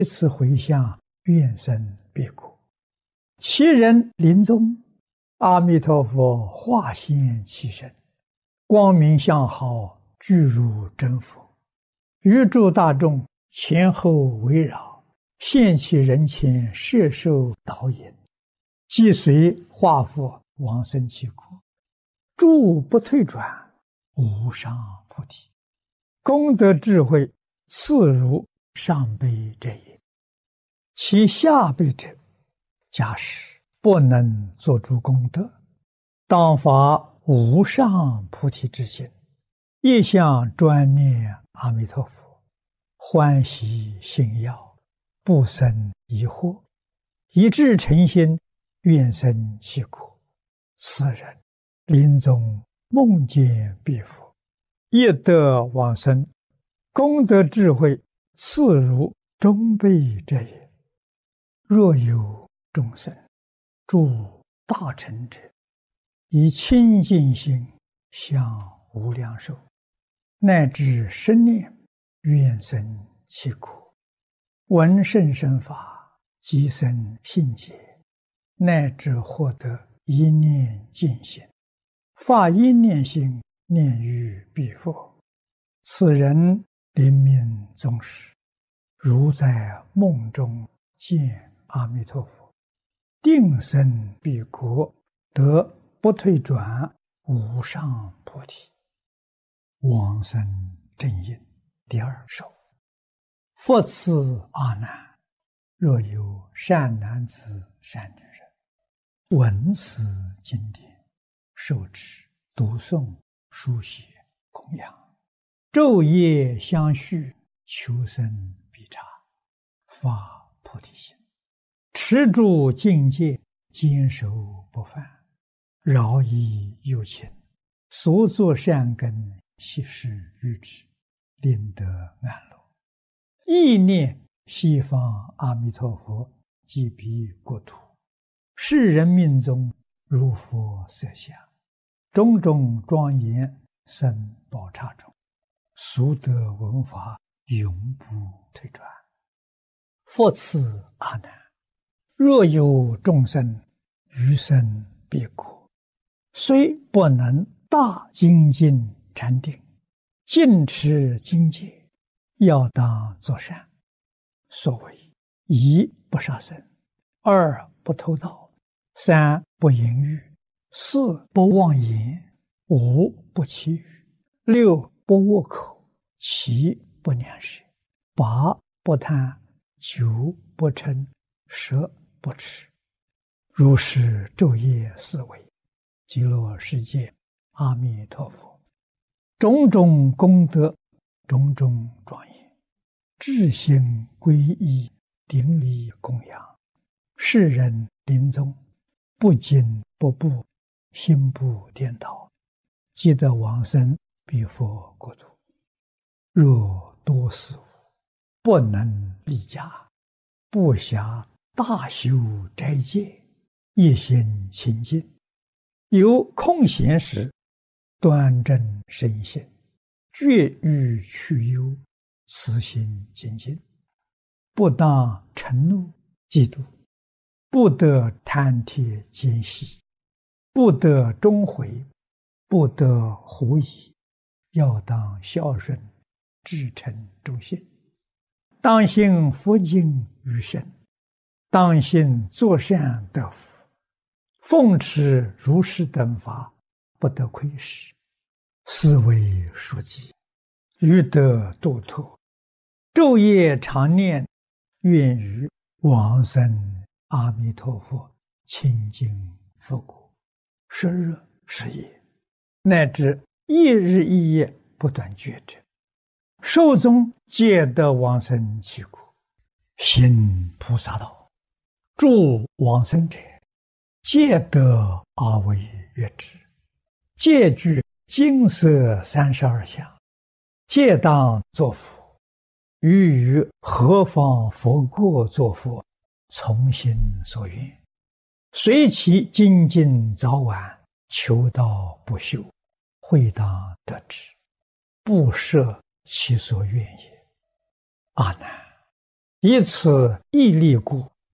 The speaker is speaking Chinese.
一次回向，愿生彼国。其人临终，阿弥陀佛化现其身，光明相好，具如真佛，于诸大众前后围绕，现其人前，摄受导引，即随化佛往生其国，诸不退转，无上菩提。功德智慧次如上辈者也。其下辈者，假使不能做诸功德，当发无上菩提之心，一向专念阿弥陀佛，欢喜信要，不生疑惑，一致诚心，愿生其国。此人临终梦见彼佛，业得往生，功德智慧次如中辈者也。若有众生诸大成者，以清净心向无量寿，乃至生念愿生其国，闻甚深法，即生信解，乃至获得一念净心，发一念心，念于彼佛。此人临命终时，如在梦中见阿弥陀佛，定生彼国，得不退转无上菩提。往生正因第二首。复次阿难，若有善男子善女人，闻此经典，受持读诵书写供养，昼夜相续，求生必察，发菩提心，持住境界，坚守不犯，饶益有情，所作善根，悉施于之，令得安乐。意念西方阿弥陀佛即彼国土，世人命中如佛色相，种种庄严生宝刹中，俗得闻法，永不退转。复次阿难，若有众生余生彼国，虽不能大精进禅定，尽持精戒，要当作善。所谓一不杀生，二不偷盗，三不淫欲，四不妄言，五不绮语，六不恶口，七不两舌，八不贪，九不嗔，十不痴。如是昼夜思维，极乐世界阿弥陀佛，种种功德，种种庄严，至心皈依，顶礼供养，世人临终不惊不怖，心不颠倒，即得往生彼佛国土。若多死无，不能立家，不暇大修斋戒，一心清净，有空闲时，端正身心，绝欲去忧，慈心精进，不当嗔怒嫉妒，不得贪帖奸细，不得终悔，不得狐疑，要当孝顺，至诚忠信，当信佛经于身，当信作善得福，奉持如是等法，不得亏失，是为书记，欲得度脱，昼夜常念，愿于往生阿弥陀佛清净佛国，时日时夜，乃至一日一夜不断觉者，寿终皆得往生其国。行菩萨道，诸往生者，皆得阿惟越之，皆具金色32相，皆当作佛。于何方佛国作佛，从心所愿，随其精进早晚，求道不休，会当得之，不设其所愿也。阿难， 以此毅力故，